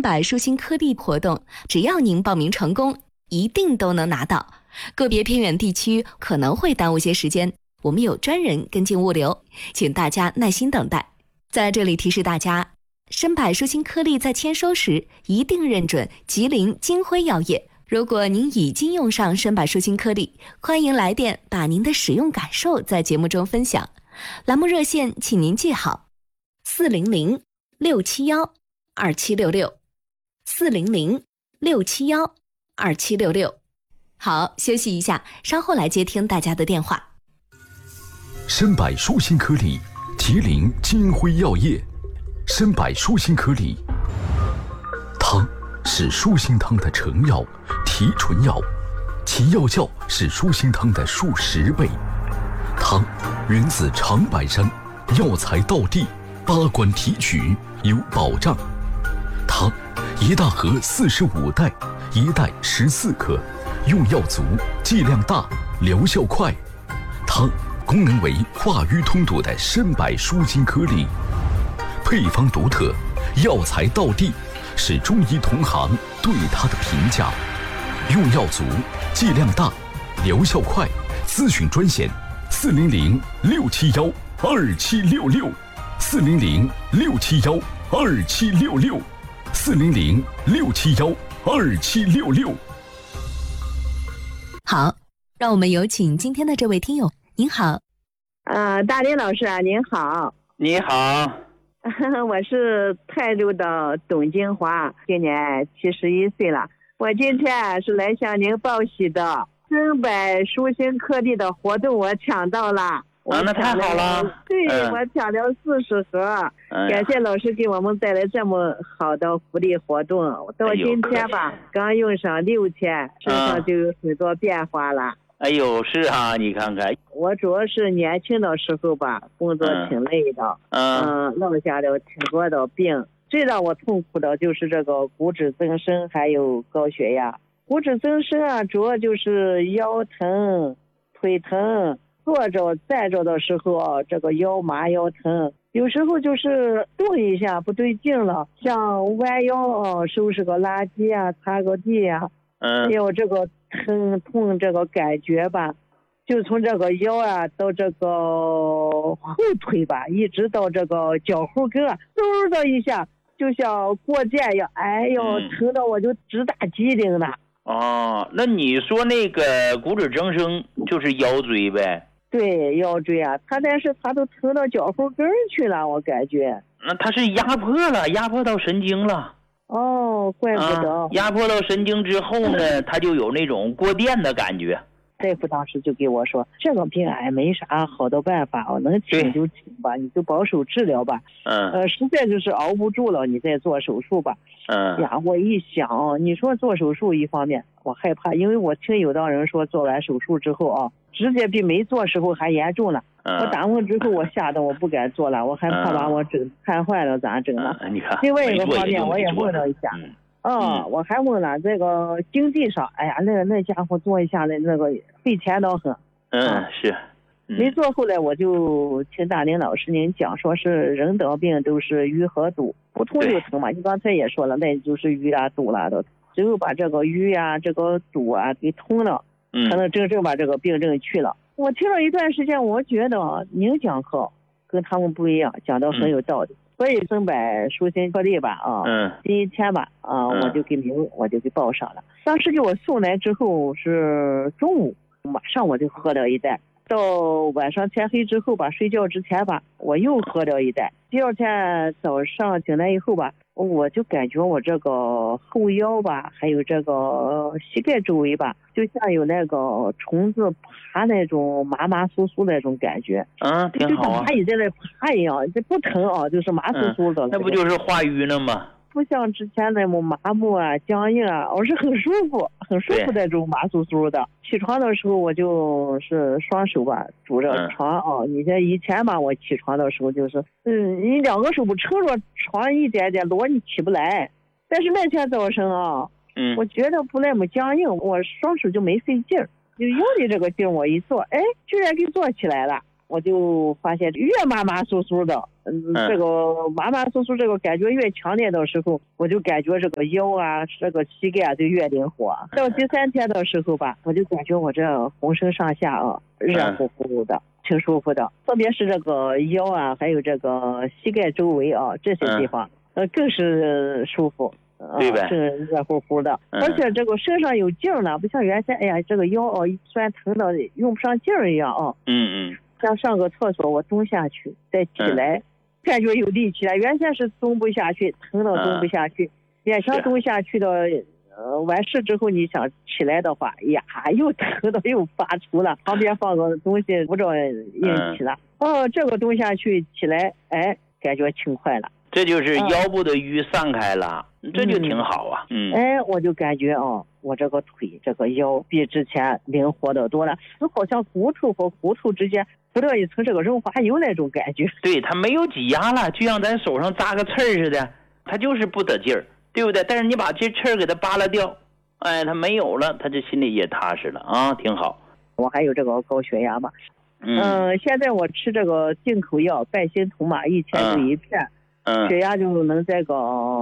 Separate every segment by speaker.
Speaker 1: 百舒心颗粒活动，只要您报名成功，一定都能拿到。个别偏远地区可能会耽误些时间，我们有专人跟进物流，请大家耐心等待。在这里提示大家，参百舒心颗粒在签收时一定认准吉林金辉药业。如果您已经用上参百舒心颗粒，欢迎来电把您的使用感受在节目中分享。栏目热线请您记好：400-671-2766，400-671-2766。好，休息一下，稍后来接听大家的电话。
Speaker 2: 参百舒心颗粒，吉林金辉药业。参百舒心颗粒，汤是舒心汤的成药、提纯药，其药效是舒心汤的数10倍。汤源自长白山，药材到地，8关提取，有保障。汤一大盒45袋，一袋14克，用药足，剂量大，疗效快。汤功能为化瘀通堵的参百舒心颗粒，配方独特，药材到地，是中医同行对它的评价。用药足，剂量大，疗效快。咨询专线400-671-2766，400-671-2766，400-671-2766。
Speaker 1: 好，让我们有请今天的这位听友。您好，
Speaker 3: 大林老师啊，您好。
Speaker 4: 你好。
Speaker 3: 我是泰州的董金华，今年71岁了。我今天是来向您报喜的，参百舒心颗粒的活动我抢到了。
Speaker 4: 那太好了。
Speaker 3: 对，我抢了40盒。感谢老师给我们带来这么好的福利活动。到今天吧，刚用上6天，身上就有很多变化了。
Speaker 4: 哎呦，是啊，你看看，
Speaker 3: 我主要是年轻的时候吧，工作挺累的，落下了挺多的病。最让我痛苦的就是这个骨质增生还有高血压。骨质增生啊，主要就是腰疼、腿疼，坐着站着的时候啊，这个腰麻腰疼，有时候就是动一下不对劲了，像弯腰啊，收拾个垃圾啊，擦个地啊，有这个痛这个感觉吧，就从这个腰啊到这个后腿吧，一直到这个脚后跟啊，嗖的一下就像过电一样，哎呦，疼的我就直打机灵了。
Speaker 4: 哦，那你说那个骨质增生就是腰椎呗？
Speaker 3: 对，腰椎啊，但是它都疼到脚后跟去了，我感觉。
Speaker 4: 那它是压迫了，压迫到神经了。
Speaker 3: 哦，怪不得。
Speaker 4: 压迫到神经之后呢，它就有那种过电的感觉。
Speaker 3: 大夫当时就给我说，这个病没啥好的办法，我能请就请吧，你就保守治疗吧。实在就是熬不住了，你再做手术吧。呀，我一想，你说做手术一方面我害怕，因为我听有的人说做完手术之后啊，直接比没做时候还严重了。我打完之后我吓得我不敢做了，我害怕把我整瘫痪了咋整啊？另外一个方面我也问了一下。我还问了这个经济上，哎呀，那家伙做一下那个费钱得很。
Speaker 4: 是。
Speaker 3: 没做，后来我就听大林老师您讲，说是人得病都是瘀和堵，不痛就疼嘛。你刚才也说了，那就是瘀啊堵了的，只有把这个瘀啊这个堵啊给通了，才能真正把这个病症去了。我听了一段时间，我觉得您讲课跟他们不一样，讲得很有道理。所以参百舒心颗粒吧，第一天吧，我就给报上了。当时给我送来之后是中午，马上我就喝了一袋。到晚上天黑之后吧，睡觉之前吧，我又喝了一袋。第二天早上醒来以后吧，我就感觉我这个后腰吧，还有这个膝盖周围吧，就像有那个虫子爬那种麻麻酥酥那种感觉。
Speaker 4: 挺好啊，
Speaker 3: 就像蚂蚁在那爬一样，这不疼啊，就是麻酥酥的。
Speaker 4: 那不就是化瘀了吗？
Speaker 3: 不像之前那么麻木啊、僵硬啊，我是很舒服那种麻酥酥的。起床的时候我就是双手吧拄着床你像以前吧，我起床的时候就是你2个手不撑着床一点点摞你起不来。但是那天早上我觉得不那么僵硬，我双手就没费劲儿，就用力这个劲我一做，居然给做起来了。 我就发现越麻麻酥酥的，这个麻麻酥酥这个感觉越强烈的时候，我就感觉这个腰啊，这个膝盖啊就越灵活。到第3天的时候吧，我就感觉我这浑身上下啊热乎乎的，挺舒服的，特别是这个腰啊，还有这个膝盖周围啊这些地方，更是舒服。
Speaker 4: 对吧？
Speaker 3: 是热乎乎的，而且这个身上有劲儿了，不像原先，哎呀，这个腰哦，酸疼的用不上劲儿一样啊。像上个厕所，我蹲下去再起来，感觉有力气了。原先是蹲不下去，疼的蹲不下去，勉强蹲下去的。完事之后，你想起来的话，呀，又疼的又发出了，旁边放个东西不着硬起了。这个蹲下去起来，哎，感觉轻快了。
Speaker 4: 这就是腰部的瘀散开了，这就挺好啊。
Speaker 3: 哎，我就感觉我这个腿这个腰比之前灵活的多了，就好像骨头和骨头之间铺了一层这个润滑油那种感觉。
Speaker 4: 对，它没有挤压了，就像咱手上扎个刺儿似的，它就是不得劲儿，对不对？但是你把这刺儿给它扒拉掉，哎，它没有了，它这心里也踏实了啊，挺好。
Speaker 3: 我还有这个高血压嘛，现在我吃这个进口药拜心通嘛，1000就1片。血压就能在个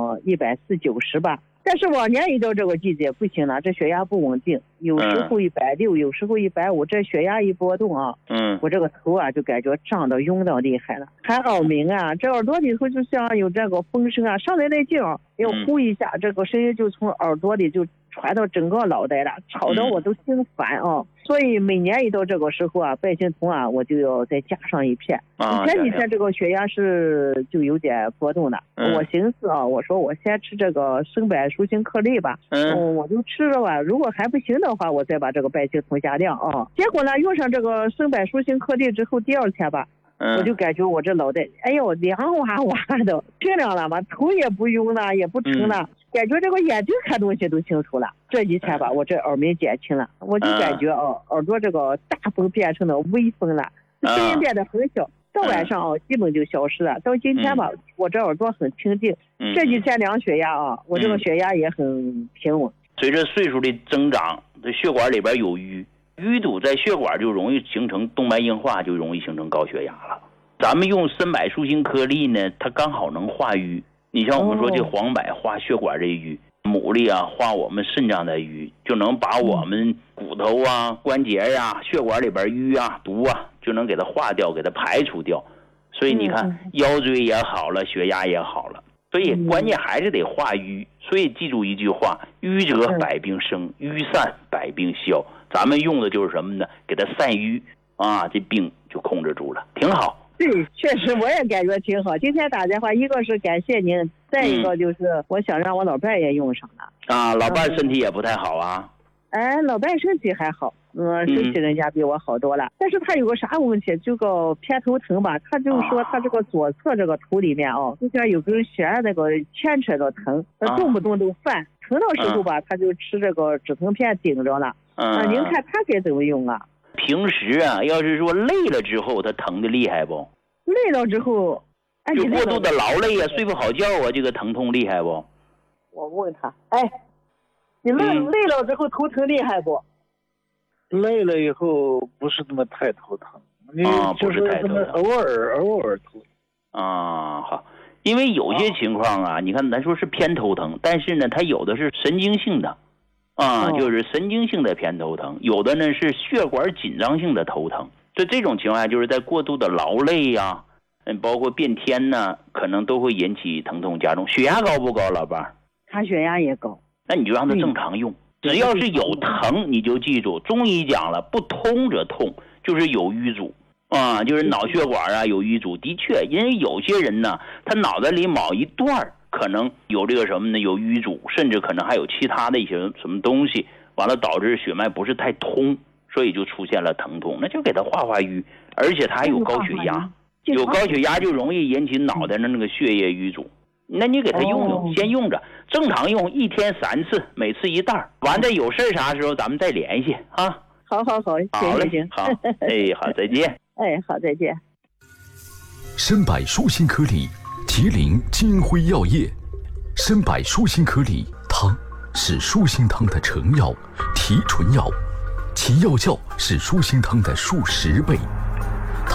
Speaker 3: 140-190吧，但是往年一到这个季节不行了，这血压不稳定，有时候160，有时候150，这血压一波动啊，我这个头啊就感觉胀得晕得厉害了，还耳鸣啊，这耳朵里头就像有这个风声啊，上来那劲儿要呼一下，这个声音就从耳朵里就传到整个脑袋了，吵得我都心烦啊。所以每年一到这个时候啊，拜心通啊，我就要再加上1片。前几天这个血压是就有点波动了，我寻思啊，我说我先吃这个生柏舒心颗粒吧，我就吃了吧，如果还不行的话，我再把这个拜心通加量啊。结果呢，用上这个生柏舒心颗粒之后，第2天吧，我就感觉我这脑袋，哎呦，凉哇哇的，清凉了嘛，头也不晕了，也不沉了。感觉这个眼睛看东西都清楚了，这几天吧，我这耳鸣减轻了，我就感觉耳朵这个大风变成了微风了，声音变得很小，到晚上基本就消失了。到今天吧，我这耳朵很清静，这几天量血压我这个血压也很平稳。
Speaker 4: 随着岁数的增长，这血管里边有瘀堵在血管就容易形成动脉硬化，就容易形成高血压了。咱们用参柏舒心颗粒呢，它刚好能化瘀。你像我们说这黄柏化血管这瘀，牡蛎啊化我们肾脏的瘀，就能把我们骨头啊、关节啊、血管里边瘀啊、毒啊，就能给它化掉，给它排除掉。所以你看腰椎也好了，血压也好了。所以关键还是得化瘀。所以记住一句话：瘀则百病生，瘀散百病消。咱们用的就是什么呢？给它散瘀啊，这病就控制住了，挺好。
Speaker 3: 对，确实我也感觉挺好。今天打电话，一个是感谢您，再一个就是我想让我老伴也用上了。
Speaker 4: 老伴身体也不太好啊。
Speaker 3: 老伴身体还好，身体人家比我好多了。但是他有个啥问题，就个偏头疼吧。他就说他这个左侧这个头里面就像有根弦那个牵扯着疼，动不动都犯。疼的时候吧，他就吃这个止疼片顶着了。您看他该怎么用啊？
Speaker 4: 平时啊，要是说累了之后，他疼的厉害不？
Speaker 3: 累了之后，
Speaker 4: 就过度的劳累啊，睡不好觉啊，这个疼痛厉害不？
Speaker 3: 我问他，你累了之后头疼厉害不？
Speaker 5: 累了以后不是那么太头疼，你就是这么偶尔头。
Speaker 4: 好，因为有些情况啊，你看咱说是偏头疼，但是呢，它有的是神经性的。就是神经性的偏头疼，有的呢是血管紧张性的头疼。这种情况下，就是在过度的劳累呀，包括变天呢，可能都会引起疼痛加重。血压高不高，老伴？
Speaker 3: 他血压也高。
Speaker 4: 那你就让他正常用，只要是有疼，你就记住，中医讲了，不通则痛，就是有瘀阻就是脑血管啊有瘀阻。的确，因为有些人呢，他脑袋里某一段可能有这个什么呢？有瘀阻，甚至可能还有其他的一些什么东西，完了导致血脉不是太通，所以就出现了疼痛。那就给他化瘀，而且他还有高血压，有高血压就容易引起脑袋的那个血液瘀阻。那你给他用先用着，正常用，1天3次，每次1袋，完了有事啥时候咱们再联系啊。
Speaker 3: 好，
Speaker 4: 好嘞，好，好，再见。
Speaker 3: 好，再见。
Speaker 2: 参柏舒心颗粒。麒麟金辉药业，参柏舒心颗粒汤是舒心汤的成药、提纯药，其药效是舒心汤的数10倍。汤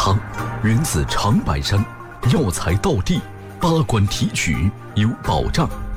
Speaker 2: 汤源自长白山，药材到地，拔罐提取有保障。